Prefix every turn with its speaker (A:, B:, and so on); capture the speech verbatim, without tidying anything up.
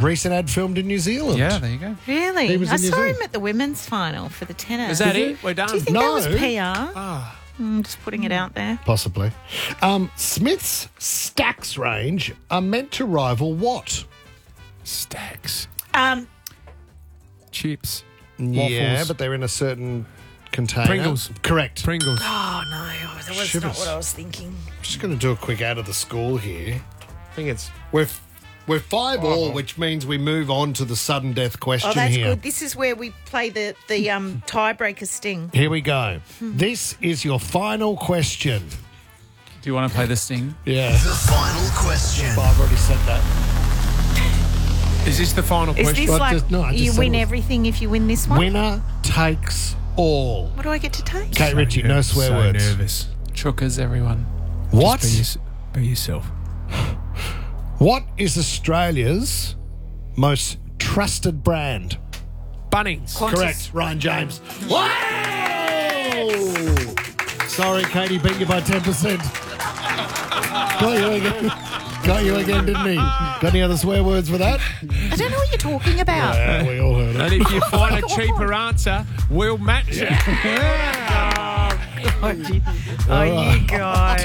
A: Recent ad filmed in New Zealand.
B: Yeah, there you go.
C: Really?
A: He was
C: I
A: in New
C: saw
A: Zealand.
C: him at the women's final for the tennis.
B: Is that
A: Is
B: it?
A: it?
B: We're done.
C: Do you think
A: No.
C: that was P R?
B: Ah.
C: Mm, just putting it out there.
A: Possibly. Um, Smith's Stacks range are meant to rival what?
B: Stacks.
C: Um,
B: Chips.
A: Yeah,
B: Waffles.
A: but they're in a certain container.
B: Pringles.
A: Correct.
B: Pringles.
C: oh, no. That was
A: Shivers.
C: not what I was thinking.
A: Just going to do a quick out of the school here.
B: I think it's...
A: We're f- we're five all, which means we move on to the sudden death question
C: Oh, that's
A: here.
C: good. This is where we play the, the um, tiebreaker sting.
A: Here we go. This is your final question.
B: Do you want to play this thing?
A: Yeah.
D: The final question.
A: Oh, I've already said that.
B: Is this the final
C: Is
B: question?
C: this
A: Well,
C: like
A: just- no, I just
C: you
A: said
C: win
A: it was-
C: everything if you win this one?
A: Winner takes all.
C: What do I get to take?
A: Kate Ritchie, no swear
E: so
A: words.
E: nervous.
B: Chookers, everyone.
A: What?
E: Be, yours- be yourself.
A: What is Australia's most trusted brand?
B: Bunnings.
A: Correct, Ryan James. Wow! Sorry, Katie, beat you by ten percent. Got you again. Got you again, didn't he? Got any other swear words for that?
C: I don't know what you're talking about.
A: Yeah, we all heard it.
B: And if you find a cheaper answer, we'll match it.
C: Oh, you guys.